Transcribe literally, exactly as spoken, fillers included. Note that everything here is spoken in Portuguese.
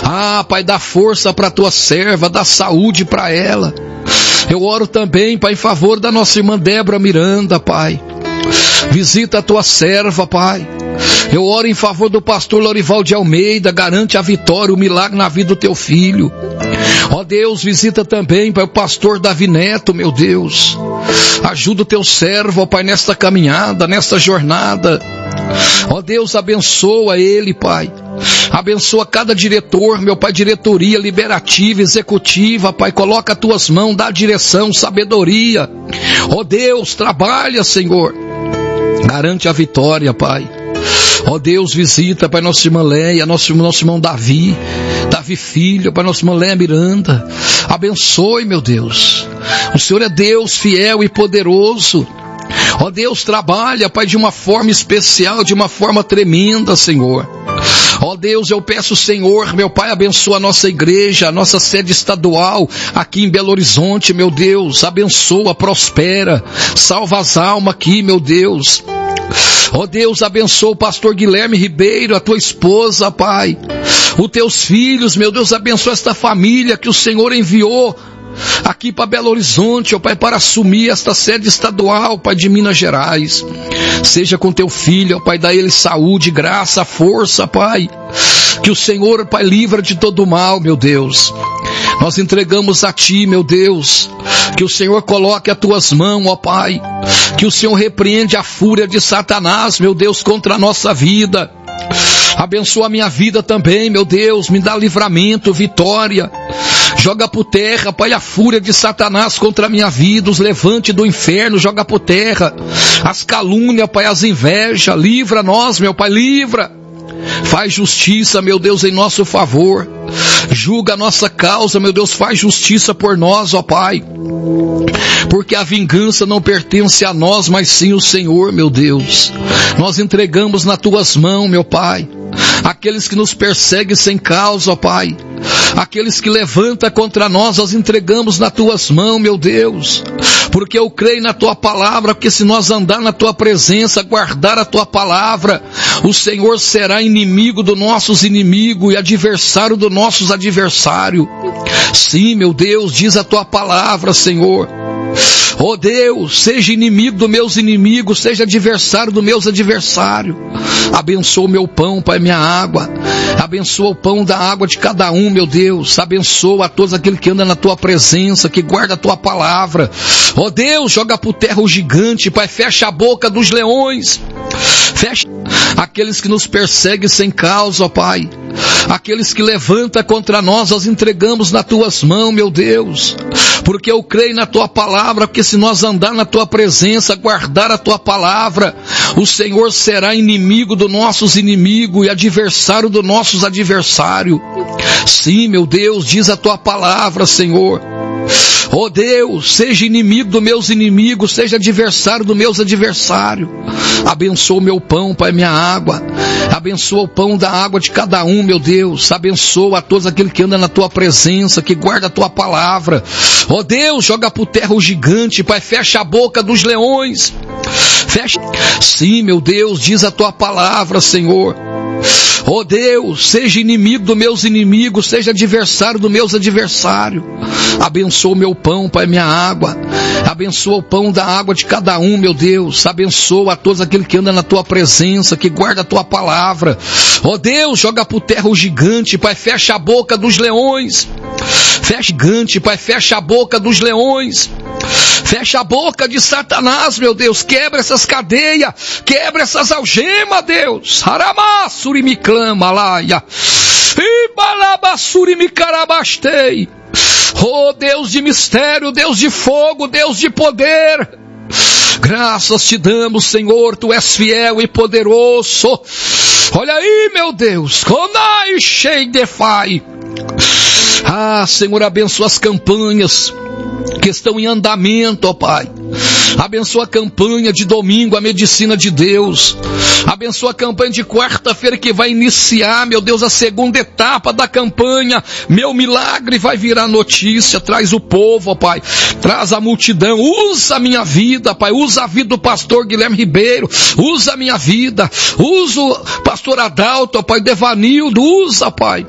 Ah, Pai, dá força para a tua serva, dá saúde para ela. Eu oro também, Pai, em favor da nossa irmã Débora Miranda, Pai. Visita a tua serva, Pai. Eu oro em favor do pastor Lorival de Almeida, garante a vitória, o milagre na vida do teu filho. Ó Deus, visita também, Pai, o pastor Davi Neto, meu Deus. Ajuda o teu servo, ó Pai, nesta caminhada, nesta jornada. Ó Deus, abençoa ele, Pai. Abençoa cada diretor, meu Pai, diretoria liberativa, executiva, Pai, coloca as tuas mãos, dá direção, sabedoria. Ó Deus, trabalha, Senhor. Garante a vitória, Pai. Ó Deus, visita, Pai, nossa irmã Leia, nosso, nosso irmão Davi, Davi filho, Pai, nossa irmã Leia Miranda. Abençoe, meu Deus. O Senhor é Deus fiel e poderoso. Ó Deus, trabalha, Pai, de uma forma especial, de uma forma tremenda, Senhor. Ó Deus, eu peço, Senhor, meu Pai, abençoa a nossa igreja, a nossa sede estadual aqui em Belo Horizonte, meu Deus. Abençoa, prospera, salva as almas aqui, meu Deus. Ó Deus, abençoa o pastor Guilherme Ribeiro, a tua esposa, Pai. Os teus filhos, meu Deus, abençoa esta família que o Senhor enviou aqui para Belo Horizonte, ó Pai, para assumir esta sede estadual, Pai, de Minas Gerais. Seja com teu filho, ó Pai, dá ele saúde, graça, força, Pai. Que o Senhor, Pai, livra de todo mal, meu Deus. Nós entregamos a Ti, meu Deus. Que o Senhor coloque as Tuas mãos, ó Pai. Que o Senhor repreende a fúria de Satanás, meu Deus, contra a nossa vida. Abençoa a minha vida também, meu Deus. Me dá livramento, vitória. Joga por terra, Pai, a fúria de Satanás contra a minha vida. Os levantes do inferno, joga por terra. As calúnias, Pai, as invejas. Livra nós, meu Pai, livra. Faz justiça, meu Deus, em nosso favor. Julga a nossa causa, meu Deus, faz justiça por nós, ó Pai. Porque a vingança não pertence a nós, mas sim o Senhor, meu Deus. Nós entregamos nas tuas mãos, meu Pai. Aqueles que nos perseguem sem causa, ó Pai. Aqueles que levantam contra nós, nós entregamos nas tuas mãos, meu Deus. Porque eu creio na tua palavra, porque se nós andar na tua presença, guardar a tua palavra, o Senhor será inimigo dos nossos inimigos e adversário dos nossos adversários. Sim, meu Deus, diz a tua palavra, Senhor. Oh Deus, seja inimigo dos meus inimigos, seja adversário dos meus adversários. Abençoa o meu pão, Pai, minha água. Abençoa o pão da água de cada um, meu Deus. Abençoa a todos aqueles que andam na tua presença, que guarda a tua palavra. Oh Deus, joga por terra o gigante, Pai, fecha a boca dos leões. Fecha aqueles que nos perseguem sem causa, ó Pai. Aqueles que levantam contra nós, nós entregamos nas tuas mãos, meu Deus. Porque eu creio na tua palavra, porque se nós andar na tua presença, guardar a tua palavra, o Senhor será inimigo dos nossos inimigos e adversário dos nossos adversários. Sim, meu Deus, diz a tua palavra, Senhor. Oh Deus, seja inimigo dos meus inimigos, seja adversário dos meus adversários. Abençoa o meu pão, Pai, minha água. Abençoa o pão da água de cada um, meu Deus. Abençoa a todos aqueles que andam na tua presença, que guarda a tua palavra. Oh Deus, joga por terra o gigante, Pai, fecha a boca dos leões. Fecha. Sim, meu Deus, diz a tua palavra, Senhor. Oh Deus, seja inimigo dos meus inimigos, seja adversário dos meus adversários. Abençoa o meu pão, Pai, minha água. Abençoa o pão da água de cada um, meu Deus. Abençoa a todos aqueles que andam na tua presença, que guarda a tua palavra. Oh Deus, joga por terra o gigante, Pai, fecha a boca dos leões. Fecha gigante, Pai, fecha a boca dos leões. Fecha a boca de Satanás, meu Deus. Quebra essas cadeias. Quebra essas algemas, Deus. Haramassuri me clama, laia. Ibalabassuri me carabastei. Oh, Deus de mistério, Deus de fogo, Deus de poder. Graças te damos, Senhor. Tu és fiel e poderoso. Olha aí, meu Deus. Conai cheio de fai. Ah, Senhor, abençoa as campanhas que estão em andamento, ó Pai. Abençoa a campanha de domingo, a medicina de Deus. Abençoa a campanha de quarta-feira que vai iniciar, meu Deus, a segunda etapa da campanha. Meu milagre vai virar notícia. Traz o povo, ó Pai. Traz a multidão. Usa a minha vida, Pai. Usa a vida do pastor Guilherme Ribeiro. Usa a minha vida. Usa o pastor Adalto, ó Pai. Devanildo. Usa, Pai.